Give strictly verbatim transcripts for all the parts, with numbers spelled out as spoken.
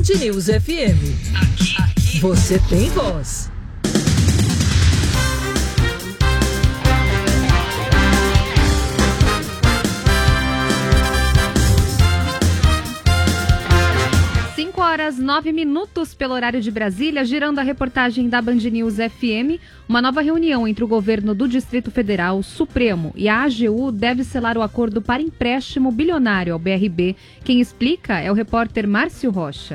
Band News F M. Aqui, aqui você tem voz. cinco horas, nove minutos pelo horário de Brasília, girando a reportagem da Band News F M. Uma nova reunião entre o governo do Distrito Federal, Supremo e a A G U deve selar o acordo para empréstimo bilionário ao B R B. Quem explica é o repórter Márcio Rocha.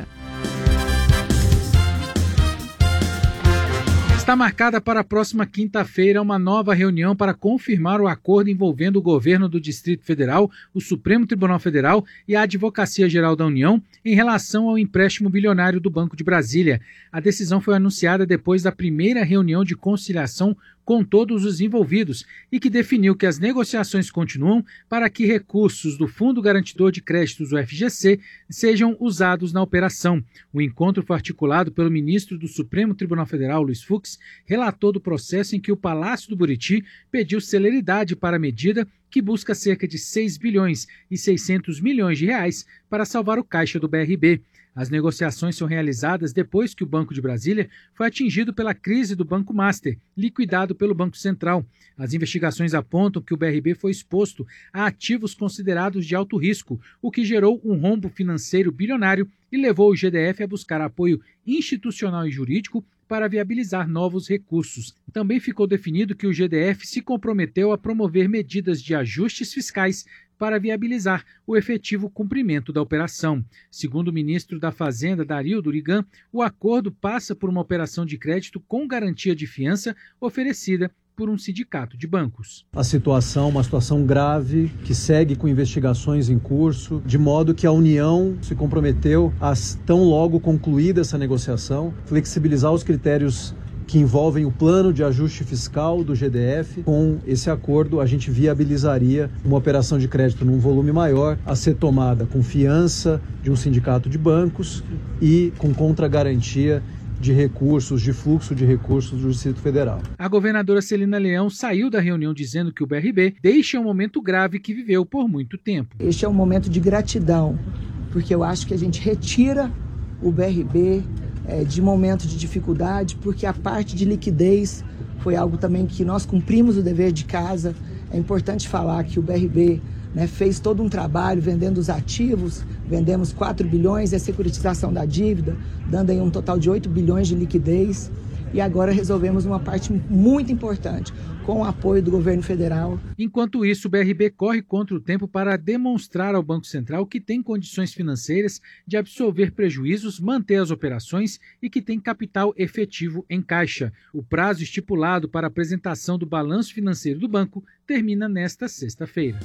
Está marcada para a próxima quinta-feira uma nova reunião para confirmar o acordo envolvendo o governo do Distrito Federal, o Supremo Tribunal Federal e a Advocacia Geral da União em relação ao empréstimo bilionário do Banco de Brasília. A decisão foi anunciada depois da primeira reunião de conciliação com todos os envolvidos e que definiu que as negociações continuam para que recursos do Fundo Garantidor de Créditos, o F G C, sejam usados na operação. O encontro foi articulado pelo ministro do Supremo Tribunal Federal, Luiz Fux, relator do processo em que o Palácio do Buriti pediu celeridade para a medida que busca cerca de seis bilhões e seiscentos milhões de reais para salvar o caixa do B R B. As negociações são realizadas depois que o Banco de Brasília foi atingido pela crise do Banco Master, liquidado pelo Banco Central. As investigações apontam que o B R B foi exposto a ativos considerados de alto risco, o que gerou um rombo financeiro bilionário e levou o G D F a buscar apoio institucional e jurídico para viabilizar novos recursos. Também ficou definido que o G D F se comprometeu a promover medidas de ajustes fiscais para viabilizar o efetivo cumprimento da operação. Segundo o ministro da Fazenda, Dario Durigan, o acordo passa por uma operação de crédito com garantia de fiança oferecida por um sindicato de bancos. A situação, uma situação grave, que segue com investigações em curso, de modo que a União se comprometeu a, tão logo concluída essa negociação, flexibilizar os critérios que envolvem o plano de ajuste fiscal do G D F. Com esse acordo, a gente viabilizaria uma operação de crédito num volume maior, a ser tomada com fiança de um sindicato de bancos e com contragarantia de recursos, de fluxo de recursos do Distrito Federal. A governadora Celina Leão saiu da reunião dizendo que o B R B deixa um momento grave que viveu por muito tempo. Este é um momento de gratidão, porque eu acho que a gente retira o B R B é, de momento de dificuldade, porque a parte de liquidez foi algo também que nós cumprimos o dever de casa. É importante falar que o B R B né, fez todo um trabalho vendendo os ativos, vendemos quatro bilhões, é a securitização da dívida, dando aí um total de oito bilhões de liquidez. E agora resolvemos uma parte muito importante, com o apoio do governo federal. Enquanto isso, o B R B corre contra o tempo para demonstrar ao Banco Central que tem condições financeiras de absorver prejuízos, manter as operações e que tem capital efetivo em caixa. O prazo estipulado para a apresentação do balanço financeiro do banco termina nesta sexta-feira.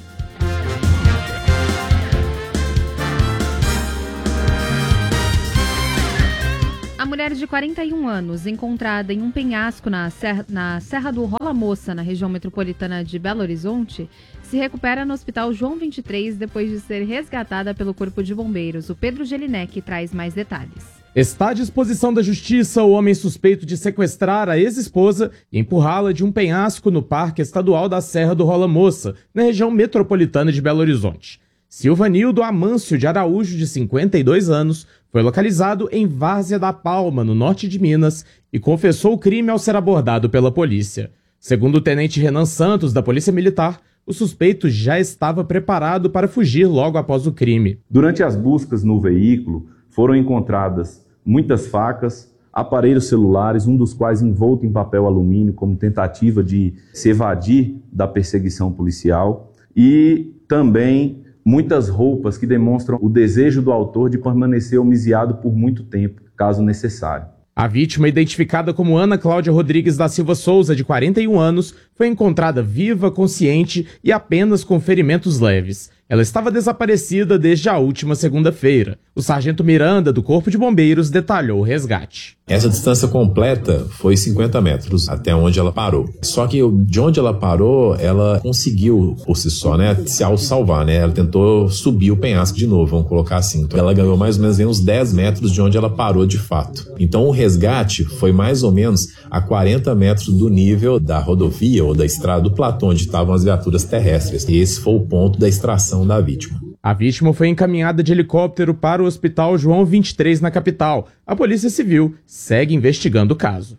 A mulher de quarenta e um anos, encontrada em um penhasco na Serra, na Serra do Rola Moça, na região metropolitana de Belo Horizonte, se recupera no Hospital João vinte e três depois de ser resgatada pelo Corpo de Bombeiros. O Pedro Gelinek traz mais detalhes. Está à disposição da justiça o homem suspeito de sequestrar a ex-esposa e empurrá-la de um penhasco no Parque Estadual da Serra do Rola Moça, na região metropolitana de Belo Horizonte. Silvanildo Amâncio de Araújo, de cinquenta e dois anos, foi localizado em Várzea da Palma, no norte de Minas, e confessou o crime ao ser abordado pela polícia. Segundo o tenente Renan Santos, da Polícia Militar, o suspeito já estava preparado para fugir logo após o crime. Durante as buscas no veículo, foram encontradas muitas facas, aparelhos celulares, um dos quais envolto em papel alumínio como tentativa de se evadir da perseguição policial, e também muitas roupas que demonstram o desejo do autor de permanecer homiziado por muito tempo, caso necessário. A vítima, identificada como Ana Cláudia Rodrigues da Silva Souza, de quarenta e um anos, foi encontrada viva, consciente e apenas com ferimentos leves. Ela estava desaparecida desde a última segunda-feira. O sargento Miranda, do Corpo de Bombeiros, detalhou o resgate. Essa distância completa foi cinquenta metros, até onde ela parou. Só que de onde ela parou, ela conseguiu, por si só, né, se auto-salvar, né? Ela tentou subir o penhasco de novo, vamos colocar assim. Então ela ganhou mais ou menos uns dez metros de onde ela parou de fato. Então o resgate foi mais ou menos a quarenta metros do nível da rodovia ou da estrada do platô, onde estavam as viaturas terrestres. E esse foi o ponto da extração da vítima. A vítima foi encaminhada de helicóptero para o Hospital João vinte e três na capital. A Polícia Civil segue investigando o caso.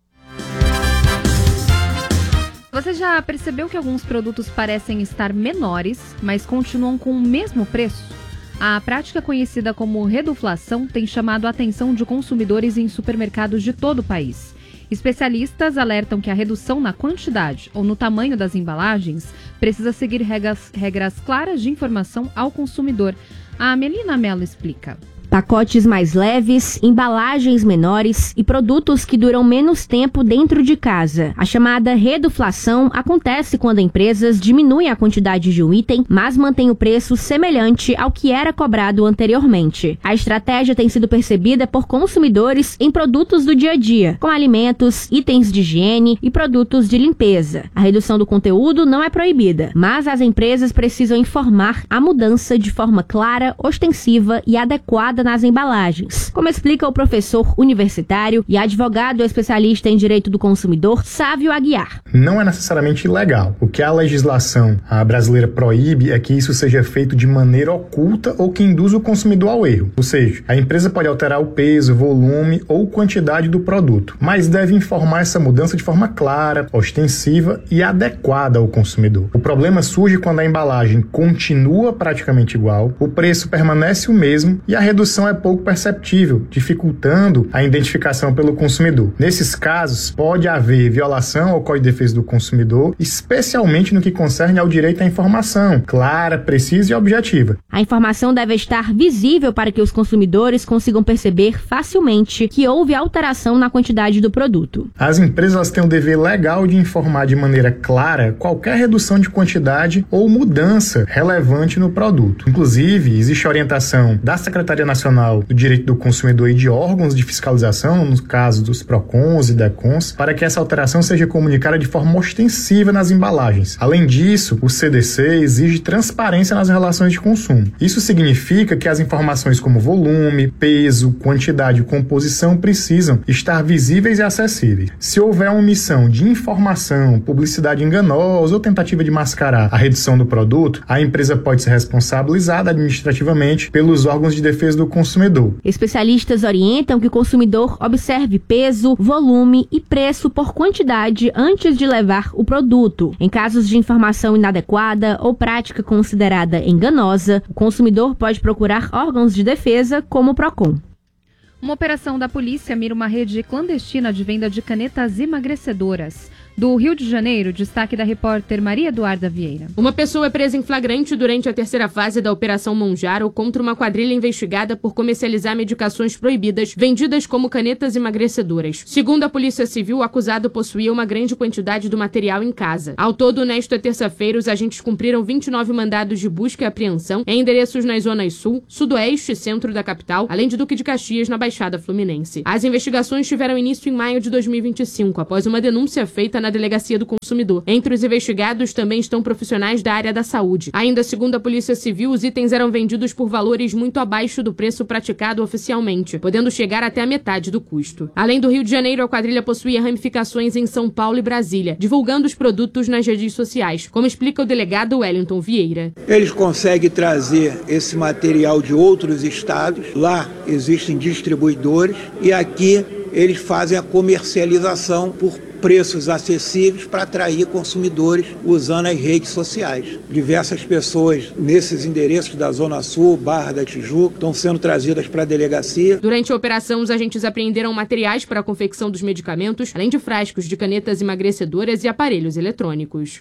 Você já percebeu que alguns produtos parecem estar menores, mas continuam com o mesmo preço? A prática conhecida como reduflação tem chamado a atenção de consumidores em supermercados de todo o país. Especialistas alertam que a redução na quantidade ou no tamanho das embalagens precisa seguir regras, regras claras de informação ao consumidor. A Melina Mello explica. Pacotes mais leves, embalagens menores e produtos que duram menos tempo dentro de casa. A chamada reduflação acontece quando empresas diminuem a quantidade de um item, mas mantêm o preço semelhante ao que era cobrado anteriormente. A estratégia tem sido percebida por consumidores em produtos do dia a dia, como alimentos, itens de higiene e produtos de limpeza. A redução do conteúdo não é proibida, mas as empresas precisam informar a mudança de forma clara, ostensiva e adequada nas embalagens, como explica o professor universitário e advogado especialista em direito do consumidor, Sávio Aguiar. Não é necessariamente ilegal. O que a legislação a brasileira proíbe é que isso seja feito de maneira oculta ou que induza o consumidor ao erro. Ou seja, a empresa pode alterar o peso, volume ou quantidade do produto, mas deve informar essa mudança de forma clara, ostensiva e adequada ao consumidor. O problema surge quando a embalagem continua praticamente igual, o preço permanece o mesmo e a redução é pouco perceptível, dificultando a identificação pelo consumidor. Nesses casos, pode haver violação ao Código de Defesa do Consumidor, especialmente no que concerne ao direito à informação, clara, precisa e objetiva. A informação deve estar visível para que os consumidores consigam perceber facilmente que houve alteração na quantidade do produto. As empresas elas têm o dever legal de informar de maneira clara qualquer redução de quantidade ou mudança relevante no produto. Inclusive, existe orientação da Secretaria Nacional do Direito do Consumidor e de órgãos de fiscalização, no caso dos PROCONs e DECONs, para que essa alteração seja comunicada de forma ostensiva nas embalagens. Além disso, o C D C exige transparência nas relações de consumo. Isso significa que as informações como volume, peso, quantidade e composição precisam estar visíveis e acessíveis. Se houver omissão de informação, publicidade enganosa ou tentativa de mascarar a redução do produto, a empresa pode ser responsabilizada administrativamente pelos órgãos de defesa do consumidor. Especialistas orientam que o consumidor observe peso, volume e preço por quantidade antes de levar o produto. Em casos de informação inadequada ou prática considerada enganosa, o consumidor pode procurar órgãos de defesa como o PROCON. Uma operação da polícia mira uma rede clandestina de venda de canetas emagrecedoras. Do Rio de Janeiro, destaque da repórter Maria Eduarda Vieira. Uma pessoa é presa em flagrante durante a terceira fase da Operação Monjaro contra uma quadrilha investigada por comercializar medicações proibidas vendidas como canetas emagrecedoras. Segundo a Polícia Civil, o acusado possuía uma grande quantidade do material em casa. Ao todo, nesta terça-feira, os agentes cumpriram vinte e nove mandados de busca e apreensão em endereços nas zonas Sul, Sudoeste e Centro da capital, além de Duque de Caxias, na Baixada Fluminense. As investigações tiveram início em maio de dois mil e vinte e cinco, após uma denúncia feita na Delegacia do Consumidor. Entre os investigados também estão profissionais da área da saúde. Ainda segundo a Polícia Civil, os itens eram vendidos por valores muito abaixo do preço praticado oficialmente, podendo chegar até a metade do custo. Além do Rio de Janeiro, a quadrilha possuía ramificações em São Paulo e Brasília, divulgando os produtos nas redes sociais, como explica o delegado Wellington Vieira. Eles conseguem trazer esse material de outros estados, lá existem distribuidores e aqui eles fazem a comercialização por preços acessíveis para atrair consumidores usando as redes sociais. Diversas pessoas nesses endereços da Zona Sul, Barra da Tijuca, estão sendo trazidas para a delegacia. Durante a operação, os agentes apreenderam materiais para a confecção dos medicamentos, além de frascos de canetas emagrecedoras e aparelhos eletrônicos.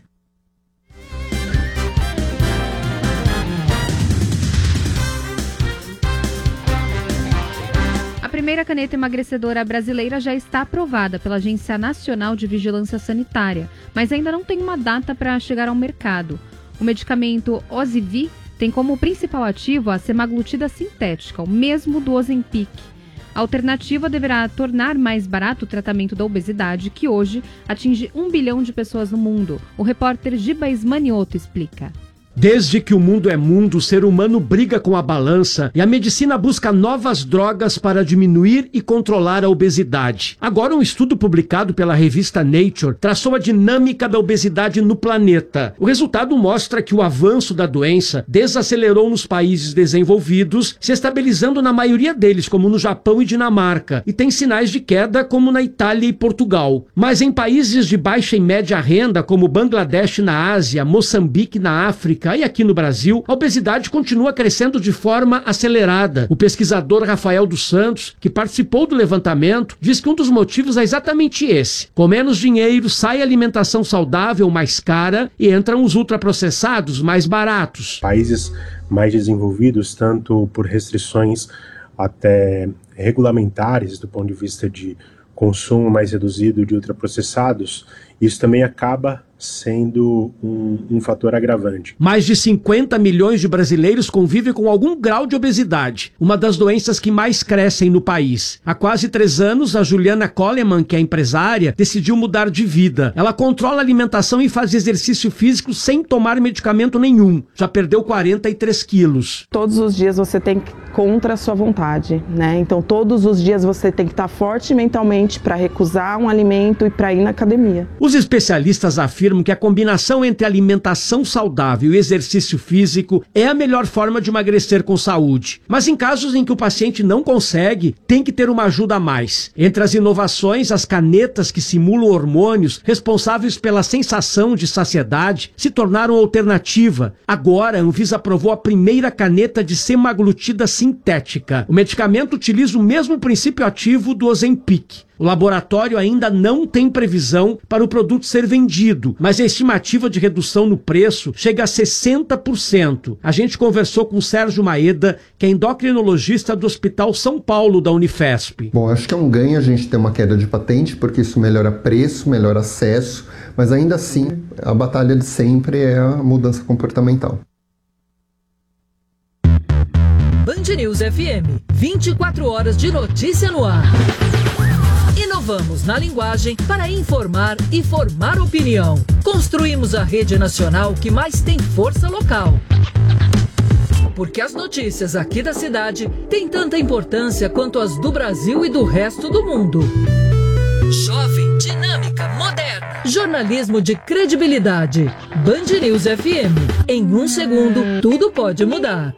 A primeira caneta emagrecedora brasileira já está aprovada pela Agência Nacional de Vigilância Sanitária, mas ainda não tem uma data para chegar ao mercado. O medicamento Ozivy tem como principal ativo a semaglutida sintética, o mesmo do Ozempic. A alternativa deverá tornar mais barato o tratamento da obesidade, que hoje atinge um bilhão de pessoas no mundo. O repórter Giba Ismanioto explica. Desde que o mundo é mundo, o ser humano briga com a balança e a medicina busca novas drogas para diminuir e controlar a obesidade. Agora, um estudo publicado pela revista Nature traçou a dinâmica da obesidade no planeta. O resultado mostra que o avanço da doença desacelerou nos países desenvolvidos, se estabilizando na maioria deles, como no Japão e Dinamarca, e tem sinais de queda como na Itália e Portugal. Mas em países de baixa e média renda, como Bangladesh na Ásia, Moçambique na África e aqui no Brasil, a obesidade continua crescendo de forma acelerada. O pesquisador Rafael dos Santos, que participou do levantamento, diz que um dos motivos é exatamente esse. Com menos dinheiro, sai a alimentação saudável mais cara e entram os ultraprocessados mais baratos. Países mais desenvolvidos, tanto por restrições até regulamentares do ponto de vista de consumo mais reduzido de ultraprocessados, isso também acaba sendo um, um fator agravante. Mais de cinquenta milhões de brasileiros convivem com algum grau de obesidade, uma das doenças que mais crescem no país. Há quase três anos, a Juliana Coleman, que é empresária, decidiu mudar de vida. Ela controla a alimentação e faz exercício físico sem tomar medicamento nenhum. Já perdeu quarenta e três quilos. Todos os dias você tem que contra a sua vontade, né? Então todos os dias você tem que estar forte mentalmente para recusar um alimento e para ir na academia. Os especialistas afirmam que a combinação entre alimentação saudável e exercício físico é a melhor forma de emagrecer com saúde. Mas em casos em que o paciente não consegue, tem que ter uma ajuda a mais. Entre as inovações, as canetas que simulam hormônios responsáveis pela sensação de saciedade se tornaram alternativa. Agora, a Anvisa aprovou a primeira caneta de semaglutida sintética. O medicamento utiliza o mesmo princípio ativo do Ozempic. O laboratório ainda não tem previsão para o produto ser vendido, mas a estimativa de redução no preço chega a sessenta por cento. A gente conversou com o Sérgio Maeda, que é endocrinologista do Hospital São Paulo da Unifesp. Bom, acho que é um ganho a gente ter uma queda de patente, porque isso melhora preço, melhora acesso, mas ainda assim a batalha de sempre é a mudança comportamental. Band News F M, vinte e quatro horas de notícia no ar. Inovamos na linguagem para informar e formar opinião. Construímos a rede nacional que mais tem força local. Porque as notícias aqui da cidade têm tanta importância quanto as do Brasil e do resto do mundo. Jovem, dinâmica, moderna. Jornalismo de credibilidade. Band News F M. Em um segundo, tudo pode mudar.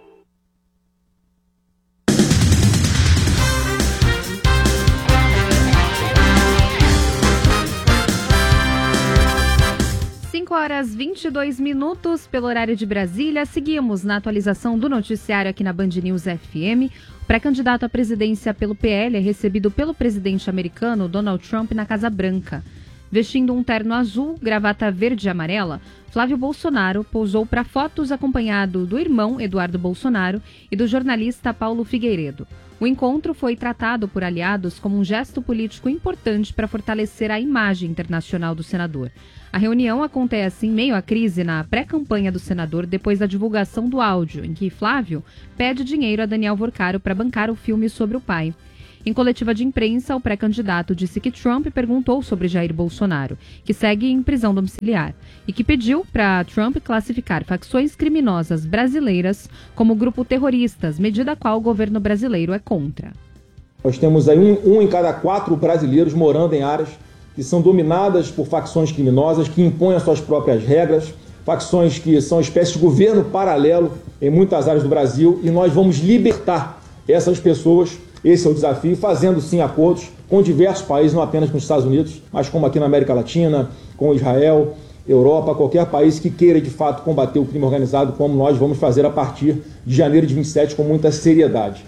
cinco horas e vinte e dois minutos pelo horário de Brasília. Seguimos na atualização do noticiário aqui na Band News F M. O pré-candidato à presidência pelo P L é recebido pelo presidente americano Donald Trump na Casa Branca. Vestindo um terno azul, gravata verde e amarela, Flávio Bolsonaro pousou para fotos acompanhado do irmão Eduardo Bolsonaro e do jornalista Paulo Figueiredo. O encontro foi tratado por aliados como um gesto político importante para fortalecer a imagem internacional do senador. A reunião acontece em meio à crise na pré-campanha do senador depois da divulgação do áudio, em que Flávio pede dinheiro a Daniel Vorcaro para bancar o filme sobre o pai. Em coletiva de imprensa, o pré-candidato disse que Trump perguntou sobre Jair Bolsonaro, que segue em prisão domiciliar, e que pediu para Trump classificar facções criminosas brasileiras como grupo terroristas, medida a qual o governo brasileiro é contra. Nós temos aí um, um em cada quatro brasileiros morando em áreas que são dominadas por facções criminosas, que impõem as suas próprias regras, facções que são espécie de governo paralelo em muitas áreas do Brasil, e nós vamos libertar essas pessoas. Esse é o desafio, fazendo sim acordos com diversos países, não apenas com os Estados Unidos, mas como aqui na América Latina, com Israel, Europa, qualquer país que queira de fato combater o crime organizado, como nós vamos fazer a partir de janeiro de vinte e sete com muita seriedade.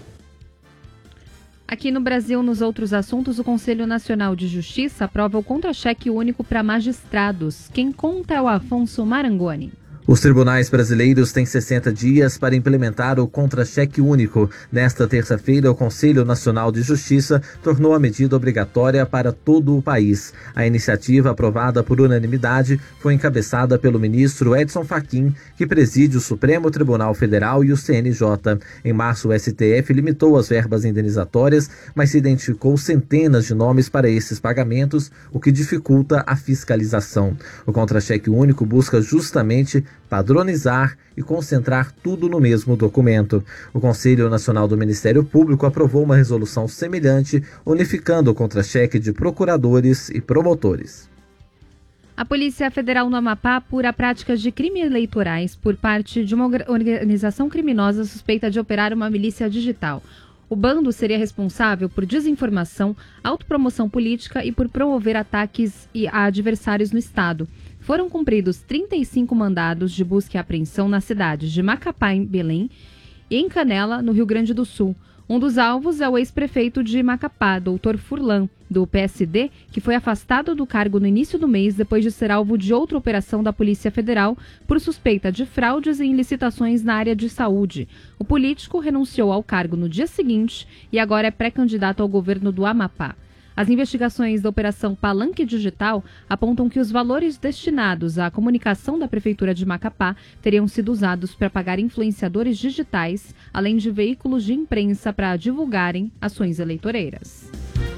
Aqui no Brasil, nos outros assuntos, o Conselho Nacional de Justiça aprova o contra-cheque único para magistrados. Quem conta é o Afonso Marangoni. Os tribunais brasileiros têm sessenta dias para implementar o contra-cheque único. Nesta terça-feira, o Conselho Nacional de Justiça tornou a medida obrigatória para todo o país. A iniciativa, aprovada por unanimidade, foi encabeçada pelo ministro Edson Fachin, que preside o Supremo Tribunal Federal e o C N J. Em março, o S T F limitou as verbas indenizatórias, mas se identificou centenas de nomes para esses pagamentos, o que dificulta a fiscalização. O contra-cheque único busca justamente padronizar e concentrar tudo no mesmo documento. O Conselho Nacional do Ministério Público aprovou uma resolução semelhante, unificando o contra-cheque de procuradores e promotores. A Polícia Federal no Amapá apura práticas de crimes eleitorais por parte de uma organização criminosa suspeita de operar uma milícia digital. O bando seria responsável por desinformação, autopromoção política e por promover ataques a adversários no estado. Foram cumpridos trinta e cinco mandados de busca e apreensão nas cidades de Macapá, em Belém, e em Canela, no Rio Grande do Sul. Um dos alvos é o ex-prefeito de Macapá, doutor Furlan, do P S D, que foi afastado do cargo no início do mês depois de ser alvo de outra operação da Polícia Federal por suspeita de fraudes em licitações na área de saúde. O político renunciou ao cargo no dia seguinte e agora é pré-candidato ao governo do Amapá. As investigações da Operação Palanque Digital apontam que os valores destinados à comunicação da Prefeitura de Macapá teriam sido usados para pagar influenciadores digitais, além de veículos de imprensa para divulgarem ações eleitoreiras.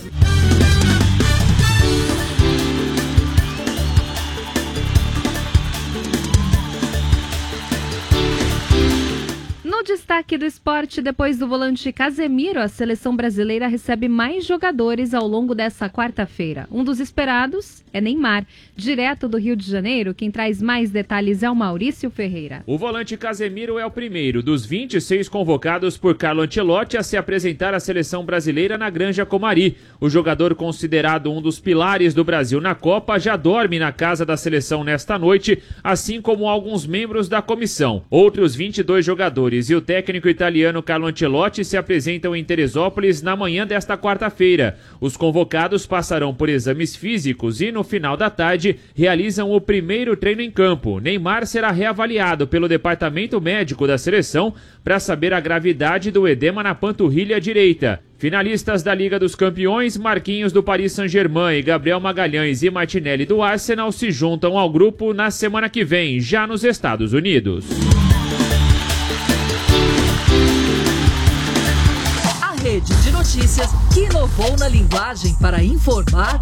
No destaque do esporte, depois do volante Casemiro, a seleção brasileira recebe mais jogadores ao longo dessa quarta-feira. Um dos esperados é Neymar, direto do Rio de Janeiro. Quem traz mais detalhes é o Maurício Ferreira. O volante Casemiro é o primeiro dos vinte e seis convocados por Carlo Ancelotti a se apresentar à seleção brasileira na Granja Comari. O jogador, considerado um dos pilares do Brasil na Copa, já dorme na casa da seleção nesta noite, assim como alguns membros da comissão. Outros vinte e dois jogadores e o técnico italiano Carlo Ancelotti se apresentam em Teresópolis na manhã desta quarta-feira. Os convocados passarão por exames físicos e, no final da tarde, realizam o primeiro treino em campo. Neymar será reavaliado pelo departamento médico da seleção para saber a gravidade do edema na panturrilha direita. Finalistas da Liga dos Campeões, Marquinhos do Paris Saint-Germain e Gabriel Magalhães e Martinelli do Arsenal se juntam ao grupo na semana que vem, já nos Estados Unidos. Rede de notícias que inovou na linguagem para informar